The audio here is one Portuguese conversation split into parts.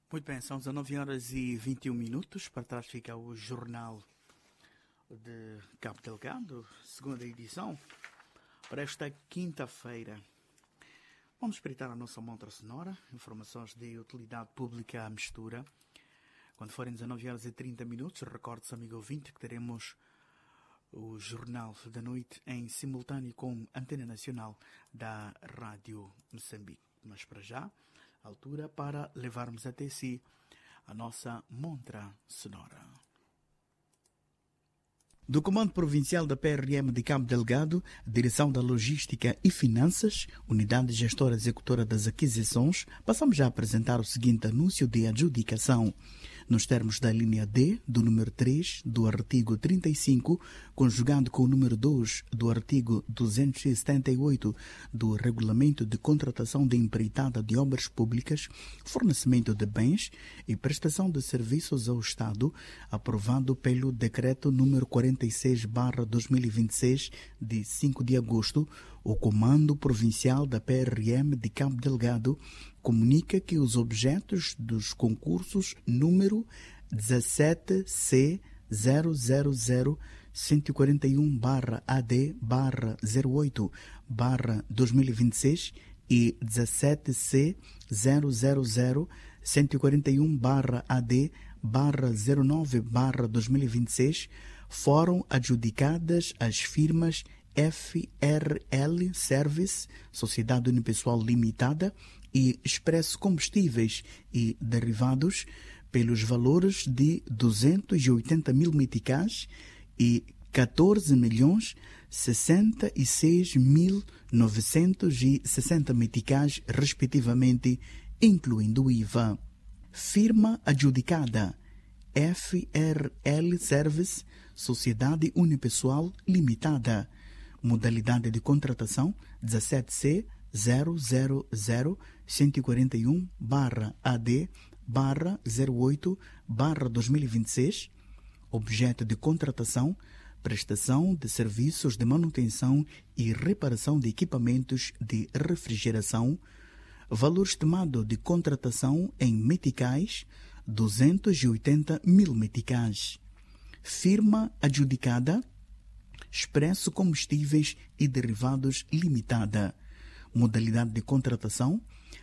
Muito bem, são 19 horas e 21 minutos. Para trás fica o Jornal de Cabo Delgado, segunda edição, para esta quinta-feira. Vamos espreitar a nossa montra sonora, informações de utilidade pública à mistura. Quando forem 19 horas e 30 minutos, recorde-se, amigo ouvinte, que teremos o Jornal da Noite em simultâneo com Antena Nacional da Rádio Moçambique. Mas para já, altura para levarmos até si a nossa montra sonora. Do Comando Provincial da PRM de Cabo Delgado, Direção da Logística e Finanças, Unidade Gestora Executora das Aquisições, passamos já a apresentar o seguinte anúncio de adjudicação. Nos termos da linha D, do número 3, do artigo 35, conjugando com o número 2 do artigo 278 do Regulamento de Contratação de Empreitada de Obras Públicas, fornecimento de bens e prestação de serviços ao Estado, aprovado pelo Decreto número 46/2026, de 5 de agosto, o Comando Provincial da PRM de Cabo Delgado comunica que os objetos dos concursos número 17C000-141/AD/08/2026 e 17C000-141/AD/09/2026 foram adjudicadas às firmas FRL Service, Sociedade Unipessoal Limitada, e Expresso Combustíveis e Derivados pelos valores de 280 mil meticais e 14.066.960 meticais, respectivamente, incluindo o IVA. Firma adjudicada: FRL Service, Sociedade Unipessoal Limitada. Modalidade de contratação 17C000-141/AD/08/2026. Objeto de contratação: prestação de serviços de manutenção e reparação de equipamentos de refrigeração. Valor estimado de contratação em meticais: 280 mil meticais. Firma adjudicada: Expresso Combustíveis e Derivados Limitada. Modalidade de contratação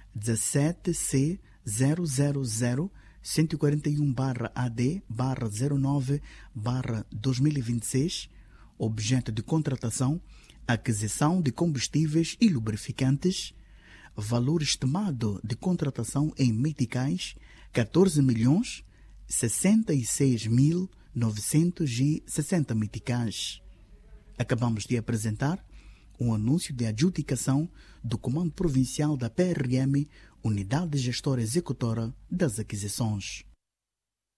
17C000-141/AD/09/2026. Objeto de contratação: aquisição de combustíveis e lubrificantes. Valor estimado de contratação em meticais: 14.066.960 meticais. Acabamos de apresentar um anúncio de adjudicação do Comando Provincial da PRM, Unidade Gestora Executora das Aquisições.